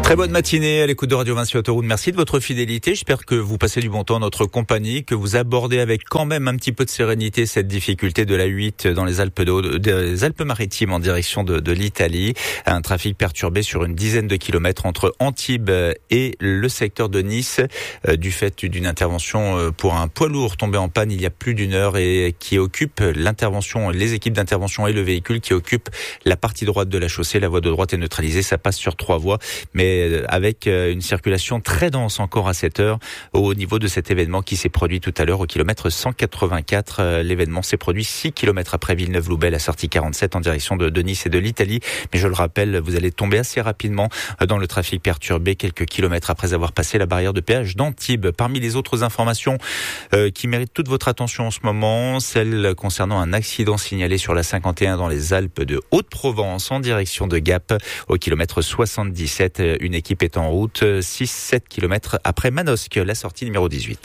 Très bonne matinée à l'écoute de Radio Vinci Autoroute. Merci de votre fidélité. J'espère que vous passez du bon temps en notre compagnie, que vous abordez avec quand même un petit peu de sérénité cette difficulté de la 8 dans les des Alpes-Maritimes en direction de l'Italie. Un trafic perturbé sur une dizaine de kilomètres entre Antibes et le secteur de Nice du fait d'une intervention pour un poids lourd tombé en panne il y a plus d'une heure et qui occupe les équipes d'intervention et le véhicule qui occupe la partie droite de la chaussée. La voie de droite est neutralisée. Ça passe sur 3 voies, mais avec une circulation très dense encore à cette heure au niveau de cet événement qui s'est produit tout à l'heure au kilomètre 184. L'événement s'est produit 6 kilomètres après Villeneuve-Loubet, la sortie 47 en direction de Nice et de l'Italie. Mais je le rappelle, vous allez tomber assez rapidement dans le trafic perturbé quelques kilomètres après avoir passé la barrière de péage d'Antibes. Parmi les autres informations qui méritent toute votre attention en ce moment, celle concernant un accident signalé sur la 51 dans les Alpes de Haute-Provence en direction de Gap au kilomètre 77. Une équipe est en route 6-7 km après Manosque, la sortie numéro 18.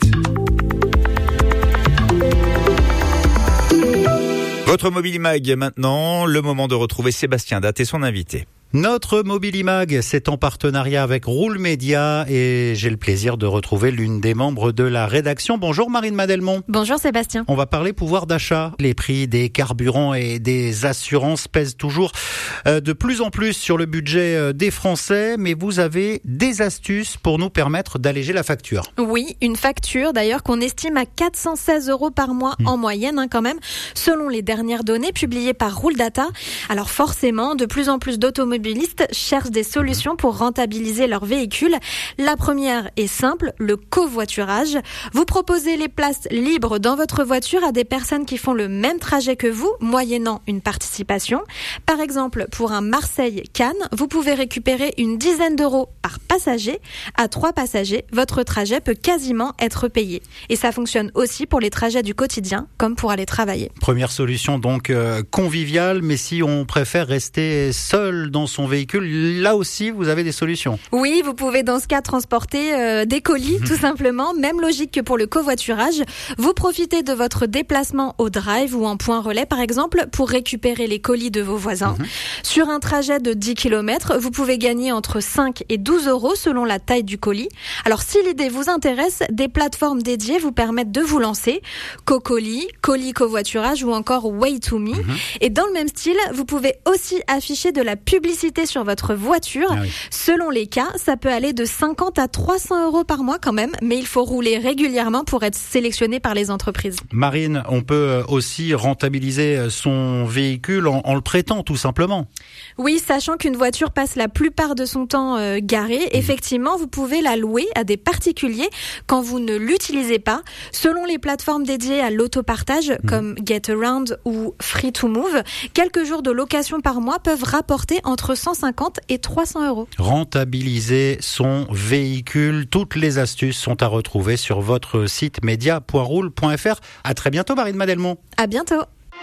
Votre Mobilimag maintenant, le moment de retrouver Sébastien Datte et son invité. Notre Mobilimag, c'est en partenariat avec Roule Média et j'ai le plaisir de retrouver l'une des membres de la rédaction. Bonjour Marine Madelmont. Bonjour Sébastien. On va parler pouvoir d'achat. Les prix des carburants et des assurances pèsent toujours de plus en plus sur le budget des Français, mais vous avez des astuces pour nous permettre d'alléger la facture. Oui, une facture d'ailleurs qu'on estime à 416 € par mois en moyenne quand même, selon les dernières données publiées par Roule Data. Alors forcément, de plus en plus d'automobilistes cherchent des solutions pour rentabiliser leur véhicule. La première est simple, le covoiturage. Vous proposez les places libres dans votre voiture à des personnes qui font le même trajet que vous, moyennant une participation. Par exemple, pour un Marseille-Cannes, vous pouvez récupérer une dizaine d'euros par passager. À 3 passagers, votre trajet peut quasiment être payé. Et ça fonctionne aussi pour les trajets du quotidien, comme pour aller travailler. Première solution donc conviviale, mais si on préfère rester seul dans son véhicule, là aussi vous avez des solutions. Oui, vous pouvez dans ce cas transporter des colis tout simplement, même logique que pour le covoiturage. Vous profitez de votre déplacement au drive ou en point relais par exemple pour récupérer les colis de vos voisins. Sur un trajet de 10 km, vous pouvez gagner entre 5 et 12 € selon la taille du colis. Alors si l'idée vous intéresse, des plateformes dédiées vous permettent de vous lancer. Cocolis, colis covoiturage ou encore Way2Me. Et dans le même style, vous pouvez aussi afficher de la publicité sur votre voiture. Ah oui. Selon les cas, ça peut aller de 50 à 300 € par mois quand même, mais il faut rouler régulièrement pour être sélectionné par les entreprises. Marine, on peut aussi rentabiliser son véhicule en le prêtant tout simplement. Oui, sachant qu'une voiture passe la plupart de son temps garée, effectivement, vous pouvez la louer à des particuliers quand vous ne l'utilisez pas. Selon les plateformes dédiées à l'autopartage, comme GetAround ou Free2Move, quelques jours de location par mois peuvent rapporter entre 150 et 300 €. Rentabiliser son véhicule, toutes les astuces sont à retrouver sur votre site media.roule.fr. À très bientôt Marine Madelmont. À bientôt.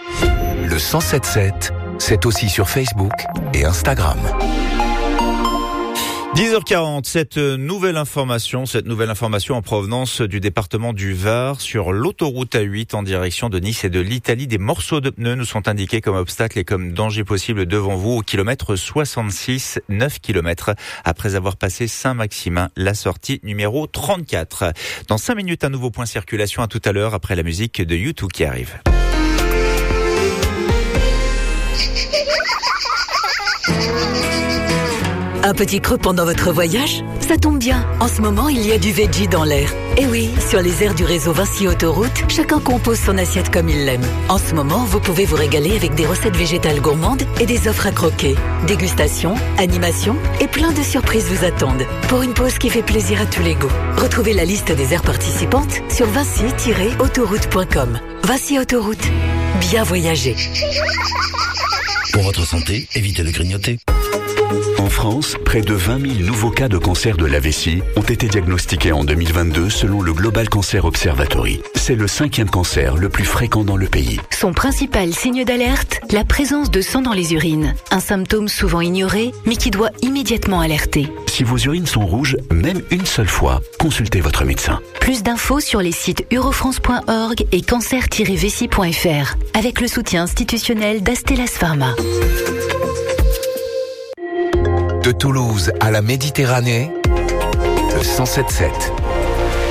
Le 107.7, c'est aussi sur Facebook et Instagram. 10h40, cette nouvelle information en provenance du département du Var sur l'autoroute A8 en direction de Nice et de l'Italie. Des morceaux de pneus nous sont indiqués comme obstacle et comme danger possible devant vous au kilomètre 66, 9 km après avoir passé Saint-Maximin, la sortie numéro 34. Dans 5 minutes, un nouveau point circulation. À tout à l'heure après la musique de U2 qui arrive. Un petit creux pendant votre voyage ? Ça tombe bien. En ce moment, il y a du veggie dans l'air. Et oui, sur les aires du réseau Vinci Autoroute, chacun compose son assiette comme il l'aime. En ce moment, vous pouvez vous régaler avec des recettes végétales gourmandes et des offres à croquer. Dégustation, animation et plein de surprises vous attendent. Pour une pause qui fait plaisir à tous les goûts. Retrouvez la liste des aires participantes sur vinci-autoroute.com. Vinci Autoroute. Bien voyager. Pour votre santé, évitez de grignoter. En France, près de 20 000 nouveaux cas de cancer de la vessie ont été diagnostiqués en 2022 selon le Global Cancer Observatory. C'est le 5e cancer le plus fréquent dans le pays. Son principal signe d'alerte, la présence de sang dans les urines. Un symptôme souvent ignoré, mais qui doit immédiatement alerter. Si vos urines sont rouges, même une seule fois, consultez votre médecin. Plus d'infos sur les sites eurofrance.org et cancer-vessie.fr avec le soutien institutionnel d'Astellas Pharma. De Toulouse à la Méditerranée, le 107.7.